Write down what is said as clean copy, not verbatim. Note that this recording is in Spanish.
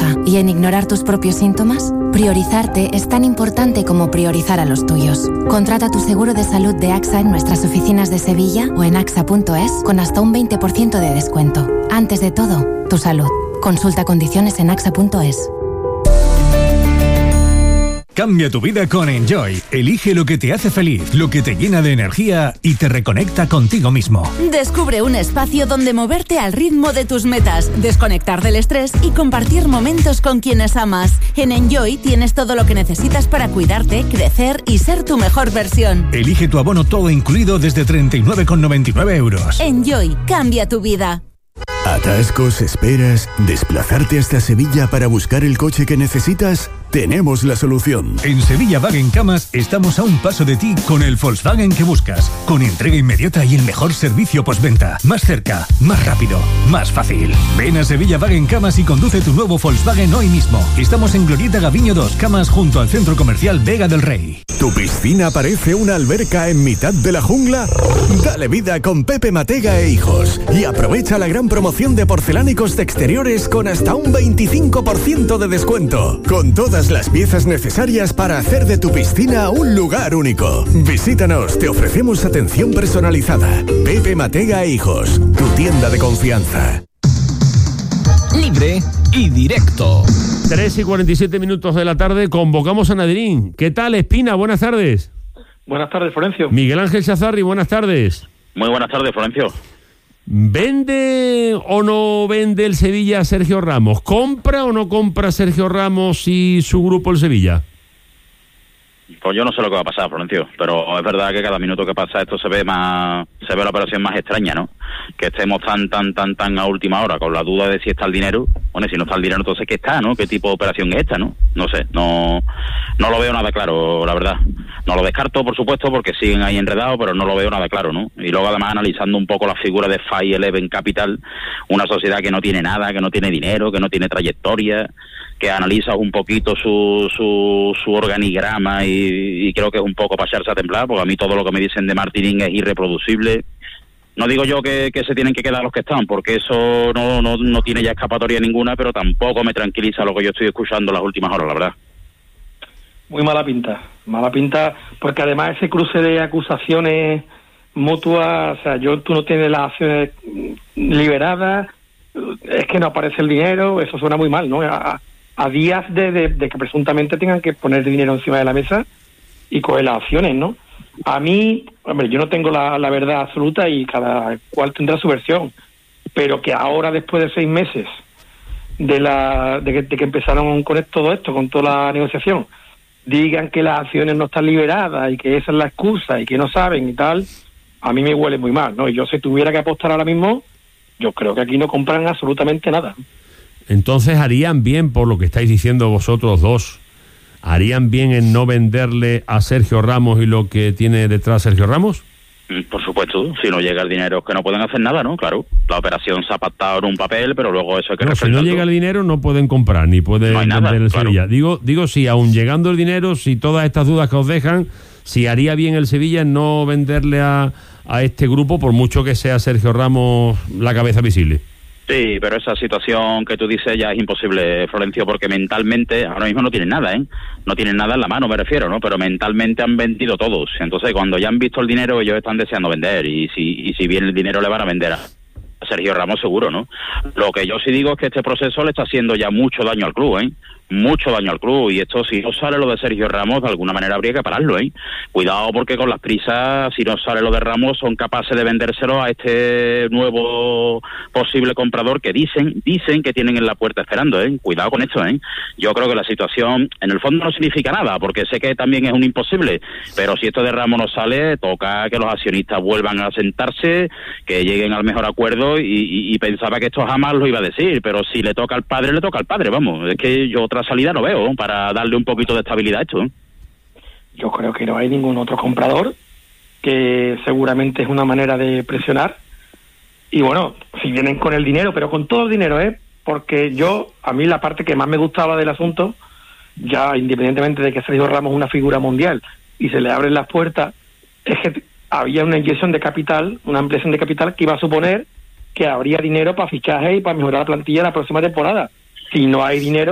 pareja y en ignorar tus propios síntomas? Priorizarte es tan importante como priorizar a los tuyos. Contrata tu seguro de salud de AXA en nuestras oficinas de Sevilla o en axa.es con hasta un 20% de descuento. Antes de todo, tu salud. Consulta condiciones en axa.es. Cambia tu vida con Enjoy. Elige lo que te hace feliz, lo que te llena de energía y te reconecta contigo mismo. Descubre un espacio donde moverte al ritmo de tus metas, desconectar del estrés y compartir momentos con quienes amas. En Enjoy tienes todo lo que necesitas para cuidarte, crecer y ser tu mejor versión. Elige tu abono todo incluido desde 39,99 euros. Enjoy, cambia tu vida. ¿Atascos, esperas, desplazarte hasta Sevilla para buscar el coche que necesitas? Tenemos la solución. En Sevilla Wagen Camas estamos a un paso de ti con el Volkswagen que buscas, con entrega inmediata y el mejor servicio postventa. Más cerca, más rápido, más fácil. Ven a Sevilla Wagen Camas y conduce tu nuevo Volkswagen hoy mismo. Estamos en Glorieta Gaviño 2, Camas, junto al Centro Comercial Vega del Rey. ¿Tu piscina parece una alberca en mitad de la jungla? Dale vida con Pepe Matega e Hijos y aprovecha la gran promoción de porcelánicos de exteriores con hasta un 25% de descuento, con todas las piezas necesarias para hacer de tu piscina un lugar único. Visítanos, te ofrecemos atención personalizada. Pepe Matega e Hijos, tu tienda de confianza. Libre y directo. 3:47 de la tarde, convocamos a Naderín. ¿Qué tal, Espina? Buenas tardes. Buenas tardes, Florencio. Miguel Ángel Chazarri, buenas tardes. Muy buenas tardes, Florencio. ¿Vende o no vende el Sevilla a Sergio Ramos? ¿Compra o no compra Sergio Ramos y su grupo el Sevilla? Pues yo no sé lo que va a pasar, Florencio, pero es verdad que cada minuto que pasa esto se ve la operación más extraña, ¿no? Que estemos tan a última hora con la duda de si está el dinero. Bueno, si no está el dinero, entonces ¿qué está, no? ¿Qué tipo de operación es esta, no? No sé, no lo veo nada claro, la verdad. No lo descarto, por supuesto, porque siguen ahí enredados, pero no lo veo nada claro, ¿no? Y luego, además, analizando un poco la figura de Fai Eleven Capital, una sociedad que no tiene nada, que no tiene dinero, que no tiene trayectoria, que analiza un poquito su organigrama y creo que es un poco para echarse a temblar, porque a mí todo lo que me dicen de Martín es irreproducible. No digo yo que se tienen que quedar los que están, porque eso no tiene ya escapatoria ninguna, pero tampoco me tranquiliza lo que yo estoy escuchando las últimas horas, la verdad. Muy mala pinta, porque además ese cruce de acusaciones mutuas, o sea, tú no tienes las acciones liberadas, es que no aparece el dinero, eso suena muy mal, ¿no? A días de que presuntamente tengan que poner dinero encima de la mesa y coger las acciones, ¿no? A mí, hombre, yo no tengo la verdad absoluta y cada cual tendrá su versión, pero que ahora, después de 6 meses de que empezaron con todo esto, con toda la negociación, digan que las acciones no están liberadas y que esa es la excusa y que no saben y tal, a mí me huele muy mal, ¿no? Y yo, si tuviera que apostar ahora mismo, yo creo que aquí no compran absolutamente nada. Entonces harían bien, por lo que estáis diciendo vosotros dos, harían bien en no venderle a Sergio Ramos y lo que tiene detrás Sergio Ramos. Por supuesto, si no llega el dinero es que no pueden hacer nada, ¿no? Claro, la operación se ha pactado en un papel, pero luego eso hay que si no llega el dinero no pueden comprar ni pueden vender el Sevilla. Digo, si aún llegando el dinero, si todas estas dudas que os dejan, si haría bien el Sevilla en no venderle a este grupo, por mucho que sea Sergio Ramos la cabeza visible. Sí, pero esa situación que tú dices ya es imposible, Florencio, porque mentalmente ahora mismo no tienen nada, ¿eh? No tienen nada en la mano, me refiero, ¿no? Pero mentalmente han vendido todos. Entonces, cuando ya han visto el dinero, ellos están deseando vender. Y si viene el dinero, le van a vender a Sergio Ramos seguro, ¿no? Lo que yo sí digo es que este proceso le está haciendo ya mucho daño al club, ¿eh? Mucho daño al club, y esto, si no sale lo de Sergio Ramos, de alguna manera habría que pararlo, ¿eh? Cuidado, porque con las prisas, si no sale lo de Ramos, son capaces de vendérselo a este nuevo posible comprador que dicen que tienen en la puerta esperando, ¿eh? Cuidado con esto, ¿eh? Yo creo que la situación, en el fondo, no significa nada, porque sé que también es un imposible, pero si esto de Ramos no sale, toca que los accionistas vuelvan a sentarse, que lleguen al mejor acuerdo, y pensaba que esto jamás lo iba a decir, pero si le toca al padre, le toca al padre, vamos, es que yo otra salida no veo para darle un poquito de estabilidad a esto. Yo creo que no hay ningún otro comprador, que seguramente es una manera de presionar, y bueno, si vienen con el dinero, pero con todo el dinero, porque a mí la parte que más me gustaba del asunto, ya independientemente de que Sergio Ramos es una figura mundial y se le abren las puertas, es que había una inyección de capital, una ampliación de capital que iba a suponer que habría dinero para fichaje y para mejorar la plantilla la próxima temporada. Si no hay dinero,